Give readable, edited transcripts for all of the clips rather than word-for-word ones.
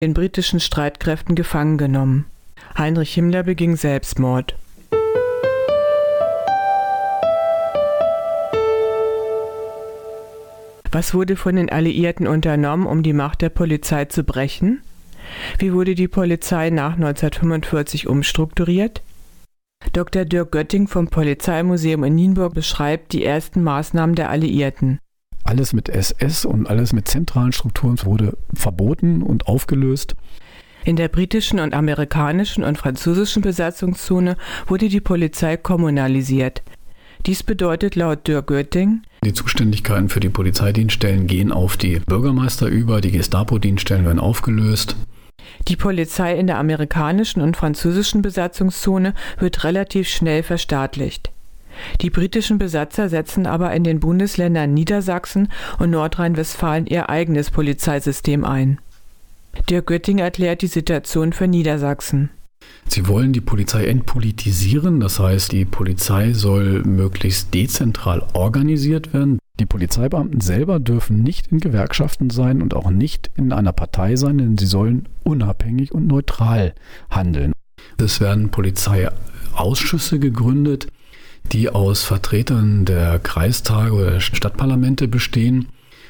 den britischen Streitkräften gefangen genommen. Heinrich Himmler beging Selbstmord. Was wurde von den Alliierten unternommen, um die Macht der Polizei zu brechen? Wie wurde die Polizei nach 1945 umstrukturiert? Dr. Dirk Götting vom Polizeimuseum in Nienburg beschreibt die ersten Maßnahmen der Alliierten. Alles mit SS und alles mit zentralen Strukturen wurde verboten und aufgelöst. In der britischen und amerikanischen und französischen Besatzungszone wurde die Polizei kommunalisiert. Dies bedeutet laut Dirk Götting: Die Zuständigkeiten für die Polizeidienststellen gehen auf die Bürgermeister über, die Gestapo-Dienststellen werden aufgelöst. Die Polizei in der amerikanischen und französischen Besatzungszone wird relativ schnell verstaatlicht. Die britischen Besatzer setzen aber in den Bundesländern Niedersachsen und Nordrhein-Westfalen ihr eigenes Polizeisystem ein. Dirk Götting erklärt die Situation für Niedersachsen. Sie wollen die Polizei entpolitisieren, das heißt, die Polizei soll möglichst dezentral organisiert werden. Die Polizeibeamten selber dürfen nicht in Gewerkschaften sein und auch nicht in einer Partei sein, denn sie sollen unabhängig und neutral handeln. Es werden Polizeiausschüsse gegründet, die aus Vertretern der Kreistage oder Stadtparlamente bestehen.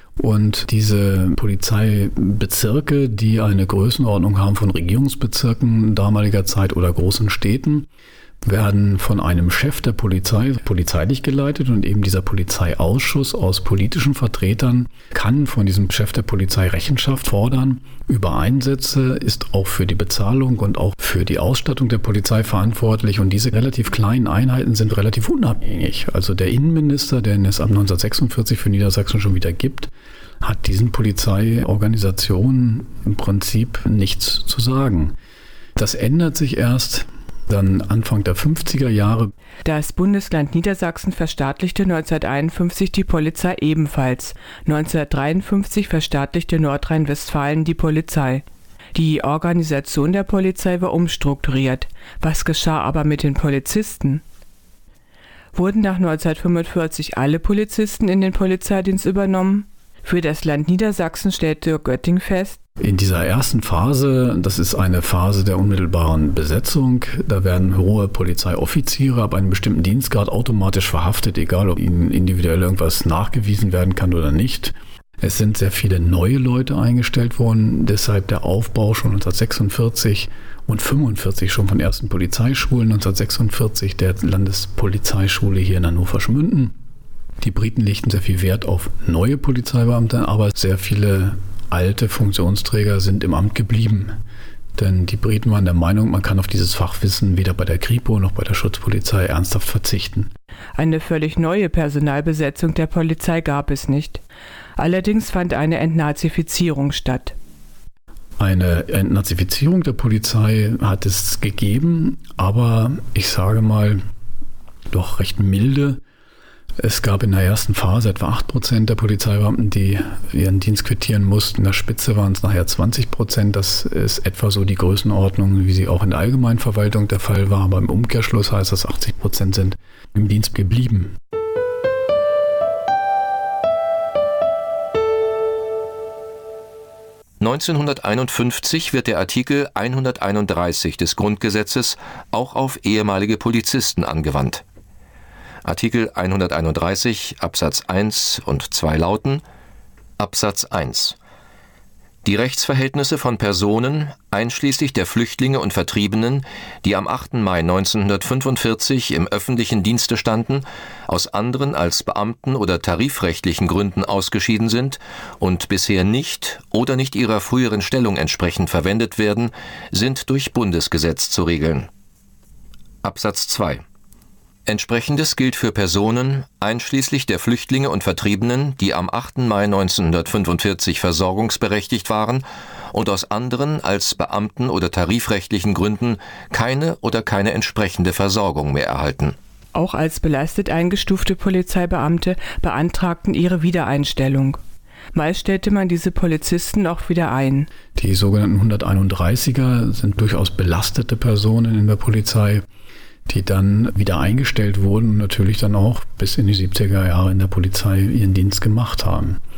Und diese Polizeibezirke, die eine Größenordnung haben von Regierungsbezirken damaliger Zeit oder großen Städten, werden von einem Chef der Polizei polizeilich geleitet, und eben dieser Polizeiausschuss aus politischen Vertretern kann von diesem Chef der Polizei Rechenschaft fordern über Einsätze, ist auch für die Bezahlung und auch für die Ausstattung der Polizei verantwortlich, und diese relativ kleinen Einheiten sind relativ unabhängig. Also der Innenminister, den es ab 1946 für Niedersachsen schon wieder gibt, hat diesen Polizeiorganisationen im Prinzip nichts zu sagen. Das ändert sich erst dann Anfang der 50er Jahre. Das Bundesland Niedersachsen verstaatlichte 1951 die Polizei ebenfalls. 1953 verstaatlichte Nordrhein-Westfalen die Polizei. Die Organisation der Polizei war umstrukturiert. Was geschah aber mit den Polizisten? Wurden nach 1945 alle Polizisten in den Polizeidienst übernommen? Für das Land Niedersachsen stellt Dirk Götting fest: In dieser ersten Phase, das ist eine Phase der unmittelbaren Besetzung, da werden hohe Polizeioffiziere ab einem bestimmten Dienstgrad automatisch verhaftet, egal ob ihnen individuell irgendwas nachgewiesen werden kann oder nicht. Es sind sehr viele neue Leute eingestellt worden, deshalb der Aufbau schon 1946 und 1945 schon von ersten Polizeischulen, 1946 der Landespolizeischule hier in Hannover-Schmünden. Die Briten legten sehr viel Wert auf neue Polizeibeamte, aber sehr viele alte Funktionsträger sind im Amt geblieben. Denn die Briten waren der Meinung, man kann auf dieses Fachwissen weder bei der Kripo noch bei der Schutzpolizei ernsthaft verzichten. Eine völlig neue Personalbesetzung der Polizei gab es nicht. Allerdings fand eine Entnazifizierung statt. Eine Entnazifizierung der Polizei hat es gegeben, aber ich sage mal doch recht milde. Es gab in der ersten Phase etwa 8% der Polizeibeamten, die ihren Dienst quittieren mussten. In der Spitze waren es nachher 20%. Das ist etwa so die Größenordnung, wie sie auch in der Allgemeinverwaltung der Fall war. Aber im Umkehrschluss heißt das, 80% sind im Dienst geblieben. (1951) wird der Artikel 131 des Grundgesetzes auch auf ehemalige Polizisten angewandt. Artikel 131 Absatz 1 und 2 lauten: Absatz 1. Die Rechtsverhältnisse von Personen, einschließlich der Flüchtlinge und Vertriebenen, die am 8. Mai 1945 im öffentlichen Dienste standen, aus anderen als Beamten- oder tarifrechtlichen Gründen ausgeschieden sind und bisher nicht oder nicht ihrer früheren Stellung entsprechend verwendet werden, sind durch Bundesgesetz zu regeln. Absatz 2. Entsprechendes gilt für Personen, einschließlich der Flüchtlinge und Vertriebenen, die am 8. Mai 1945 versorgungsberechtigt waren und aus anderen als Beamten- oder tarifrechtlichen Gründen keine oder keine entsprechende Versorgung mehr erhalten. Auch als belastet eingestufte Polizeibeamte beantragten ihre Wiedereinstellung. Meist stellte man diese Polizisten auch wieder ein. Die sogenannten 131er sind durchaus belastete Personen in der Polizei, die dann wieder eingestellt wurden und natürlich dann auch bis in die 70er Jahre in der Polizei ihren Dienst gemacht haben.